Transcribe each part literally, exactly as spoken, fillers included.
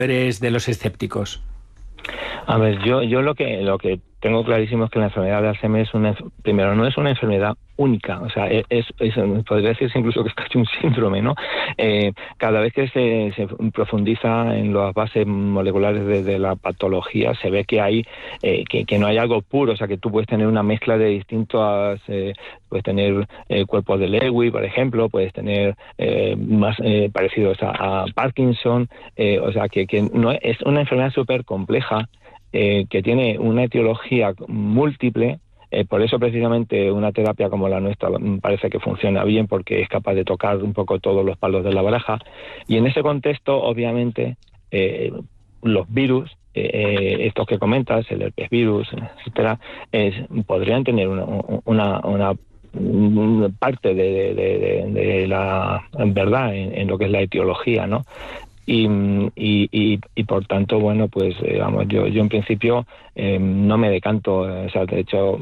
eres de los escépticos? A ver, yo yo lo que lo que tengo clarísimo es que la enfermedad de Alzheimer es una, primero, no es una enfermedad única, o sea, es, es podría decirse incluso que es casi un síndrome, ¿no? Eh, cada vez que se, se profundiza en las bases moleculares de, de la patología, se ve que hay eh, que, que no hay algo puro, o sea, que tú puedes tener una mezcla de distintos, eh, puedes tener eh, cuerpos de Lewy, por ejemplo, puedes tener eh, más eh, parecidos a, a Parkinson, eh, o sea, que, que no es una enfermedad súper compleja. Eh, que tiene una etiología múltiple, eh, por eso precisamente una terapia como la nuestra parece que funciona bien, porque es capaz de tocar un poco todos los palos de la baraja, y en ese contexto, obviamente, eh, los virus, eh, estos que comentas, el herpes virus, etcétera, es, podrían tener una, una, una parte de, de, de, de la verdad en, en lo que es la etiología, ¿no? Y, y, y, y por tanto, bueno, pues eh, vamos, yo yo en principio eh, no me decanto, o sea, de hecho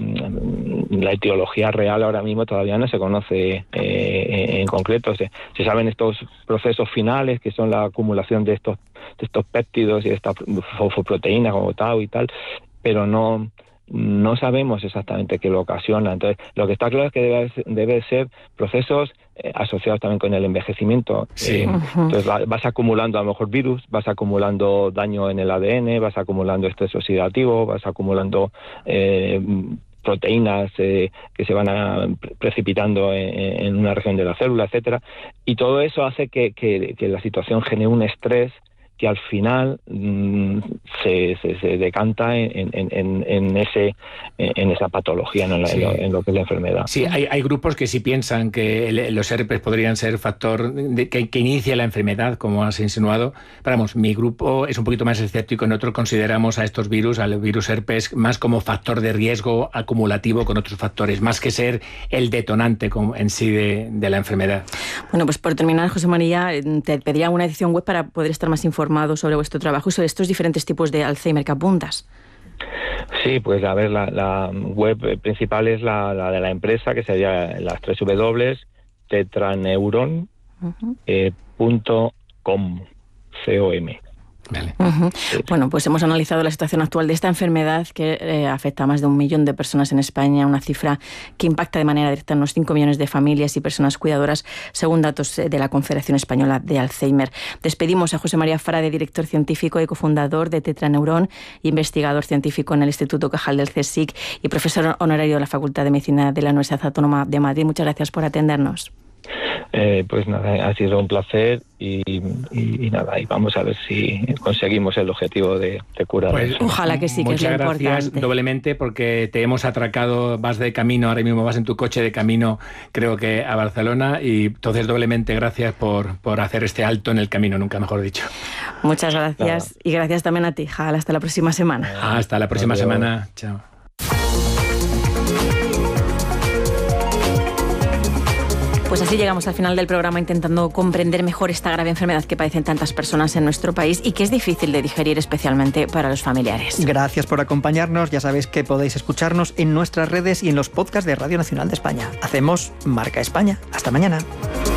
la etiología real ahora mismo todavía no se conoce eh, en concreto. Se, se saben estos procesos finales, que son la acumulación de estos de estos péptidos y de estas fosfoproteínas como tau y tal, pero no no sabemos exactamente qué lo ocasiona. Entonces, lo que está claro es que debe, debe ser procesos eh, asociados también con el envejecimiento. Sí. Eh, Uh-huh. Entonces, va, vas acumulando a lo mejor virus, vas acumulando daño en el A D N, vas acumulando estrés oxidativo, vas acumulando eh, proteínas eh, que se van a, precipitando en, en una región de la célula, etcétera. Y todo eso hace que, que, que la situación genere un estrés que al final mmm, se, se, se decanta en, en, en, en ese en esa patología, ¿no? en, la, sí. en, lo, en lo que es la enfermedad. Sí, hay, hay grupos que sí piensan que el, los herpes podrían ser factor de, que, que inicia la enfermedad, como has insinuado. Pero vamos, mi grupo es un poquito más escéptico. Nosotros consideramos a estos virus, al virus herpes, más como factor de riesgo acumulativo con otros factores, más que ser el detonante en sí de, de la enfermedad. Bueno, pues por terminar, José María, te pediría una edición web para poder estar más informado sobre vuestro trabajo y sobre estos diferentes tipos de Alzheimer que apuntas. Sí, pues a ver, la, la web principal es la, la de la empresa, que sería las tres w punto tetraneuron punto com. Vale. Uh-huh. Bueno, pues hemos analizado la situación actual de esta enfermedad que eh, afecta a más de un millón de personas en España, una cifra que impacta de manera directa en unos cinco millones de familias y personas cuidadoras, según datos de la Confederación Española de Alzheimer. Despedimos a José María Frade, director científico y cofundador de Tetraneuron, investigador científico en el Instituto Cajal del CSIC y profesor honorario de la Facultad de Medicina de la Universidad Autónoma de Madrid. Muchas gracias por atendernos. Eh, pues nada, ha sido un placer y, y, y nada, y vamos a ver si conseguimos el objetivo de, de curar. Pues, ojalá que sí, que es lo importante. Muchas gracias doblemente porque te hemos atracado, vas de camino, ahora mismo vas en tu coche de camino, creo que a Barcelona, y entonces doblemente gracias por, por hacer este alto en el camino, nunca mejor dicho. Muchas gracias nada. Y gracias también a ti, Jal. Hasta la próxima semana. Ah, hasta la próxima Adiós. semana. Chao. Pues así llegamos al final del programa intentando comprender mejor esta grave enfermedad que padecen tantas personas en nuestro país y que es difícil de digerir, especialmente para los familiares. Gracias por acompañarnos. Ya sabéis que podéis escucharnos en nuestras redes y en los podcasts de Radio Nacional de España. Hacemos Marca España. Hasta mañana.